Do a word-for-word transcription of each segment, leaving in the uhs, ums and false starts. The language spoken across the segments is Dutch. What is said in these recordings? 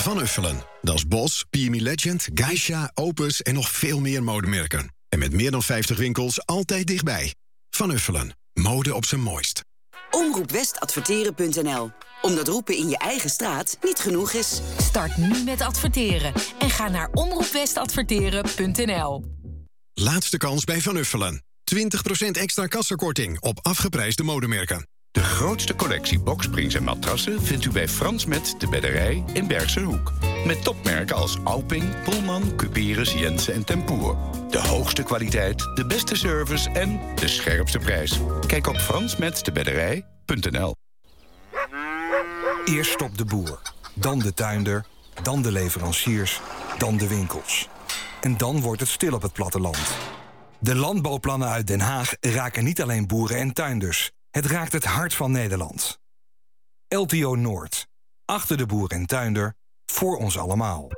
Van Uffelen. Dat is Bos, P M E Legend, Geisha, Opus en nog veel meer modemerken. En met meer dan vijftig winkels altijd dichtbij. Van Uffelen. Mode op zijn mooist. omroep west adverteren punt n l. Omdat roepen in je eigen straat niet genoeg is. Start nu met adverteren. En ga naar omroep west adverteren punt n l. Laatste kans bij Van Uffelen. twintig procent extra kassakorting op afgeprijsde modemerken. De grootste collectie boksprings en matrassen vindt u bij Frans Met de Bedderij in Bergse Hoek. Met topmerken als Alping, Pullman, Cuperus, Jensen en Tempoer. De hoogste kwaliteit, de beste service en de scherpste prijs. Kijk op frans met de bedderij punt n l. Eerst stopt de boer, dan de tuinder, dan de leveranciers, dan de winkels. En dan wordt het stil op het platteland. De landbouwplannen uit Den Haag raken niet alleen boeren en tuinders. Het raakt het hart van Nederland. L T O Noord. Achter de boer en tuinder. Voor ons allemaal.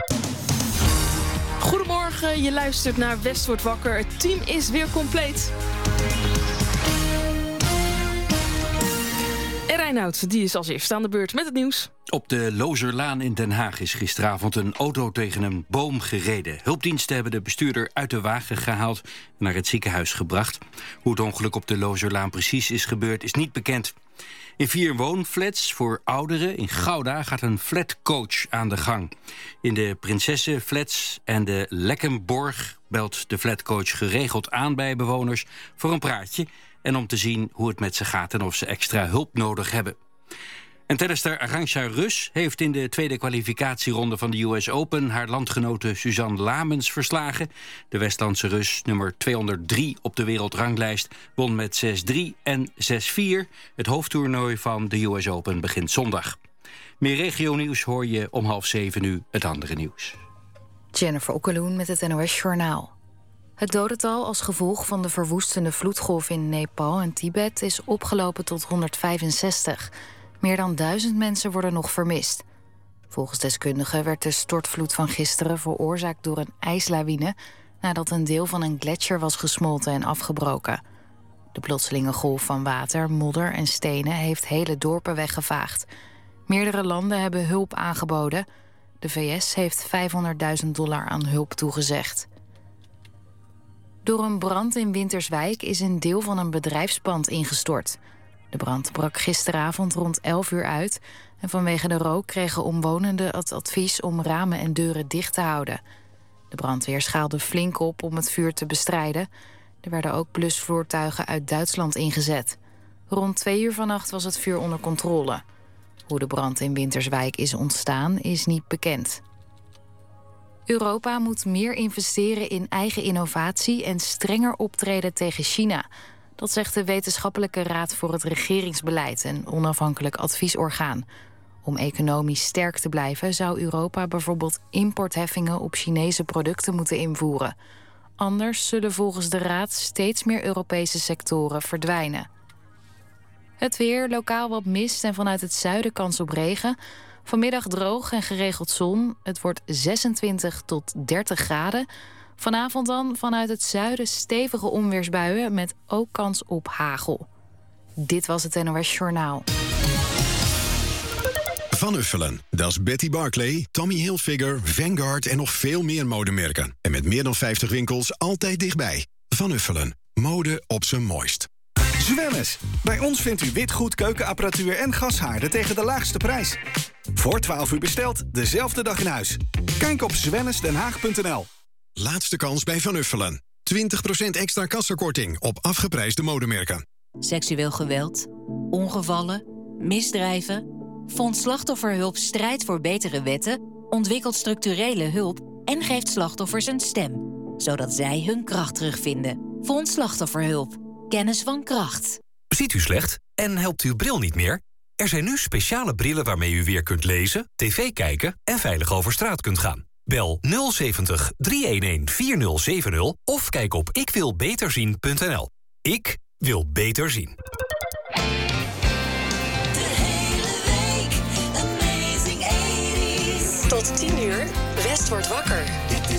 Goedemorgen, je luistert naar West wordt wakker. Het team is weer compleet. En Reinoud, die is als eerste aan de beurt met het nieuws. Op de Lozerlaan in Den Haag is gisteravond een auto tegen een boom gereden. Hulpdiensten hebben de bestuurder uit de wagen gehaald en naar het ziekenhuis gebracht. Hoe het ongeluk op de Lozerlaan precies is gebeurd is niet bekend. In vier woonflats voor ouderen in Gouda gaat een flatcoach aan de gang. In de Prinsessenflats en de Lekkenborg belt de flatcoach geregeld aan bij bewoners voor een praatje en om te zien hoe het met ze gaat en of ze extra hulp nodig hebben. En tennister Arantxa Rus heeft in de tweede kwalificatieronde van de U S Open haar landgenote Suzanne Lamens verslagen. De Westlandse Rus, nummer tweehonderddrie op de wereldranglijst, won met zes drie en zes vier. Het hoofdtoernooi van de U S Open begint zondag. Meer regionieuws hoor je om half zeven nu het andere nieuws. Jennifer Okkeloen met het N O S Journaal. Het dodental als gevolg van de verwoestende vloedgolf in Nepal en Tibet is opgelopen tot honderdvijfenzestig. Meer dan duizend mensen worden nog vermist. Volgens deskundigen werd de stortvloed van gisteren veroorzaakt door een ijslawine nadat een deel van een gletsjer was gesmolten en afgebroken. De plotselinge golf van water, modder en stenen heeft hele dorpen weggevaagd. Meerdere landen hebben hulp aangeboden. De V S heeft vijfhonderdduizend dollar aan hulp toegezegd. Door een brand in Winterswijk is een deel van een bedrijfspand ingestort. De brand brak gisteravond rond elf uur uit en vanwege de rook kregen omwonenden het advies om ramen en deuren dicht te houden. De brandweer schaalde flink op om het vuur te bestrijden. Er werden ook blusvoertuigen uit Duitsland ingezet. Rond twee uur vannacht was het vuur onder controle. Hoe de brand in Winterswijk is ontstaan is niet bekend. Europa moet meer investeren in eigen innovatie en strenger optreden tegen China. Dat zegt de Wetenschappelijke Raad voor het Regeringsbeleid, een onafhankelijk adviesorgaan. Om economisch sterk te blijven zou Europa bijvoorbeeld importheffingen op Chinese producten moeten invoeren. Anders zullen volgens de Raad steeds meer Europese sectoren verdwijnen. Het weer, lokaal wat mist en vanuit het zuiden kans op regen. Vanmiddag droog en geregeld zon. Het wordt zesentwintig tot dertig graden. Vanavond dan vanuit het zuiden stevige onweersbuien met ook kans op hagel. Dit was het N O S Journaal. Van Uffelen. Dat is Betty Barclay, Tommy Hilfiger, Vanguard en nog veel meer modemerken. En met meer dan vijftig winkels altijd dichtbij. Van Uffelen. Mode op zijn mooist. Zwemmes. Bij ons vindt u witgoed, keukenapparatuur en gashaarden tegen de laagste prijs. Voor twaalf uur besteld, dezelfde dag in huis. Kijk op zwemmes-den-haag punt n l. Laatste kans bij Van Uffelen. twintig procent extra kassakorting op afgeprijsde modemerken. Seksueel geweld, ongevallen, misdrijven. Fonds Slachtofferhulp strijdt voor betere wetten, ontwikkelt structurele hulp en geeft slachtoffers een stem, zodat zij hun kracht terugvinden. Fonds Slachtofferhulp. Kennis van kracht. Ziet u slecht en helpt uw bril niet meer? Er zijn nu speciale brillen waarmee u weer kunt lezen, tv kijken en veilig over straat kunt gaan. Bel nul zeventig, driehonderdeenendertig, vierzig of kijk op ik wil beter zien punt n l. Ik wil beter zien. De hele week Amazing tachtiger. Tot tien uur, West wordt wakker.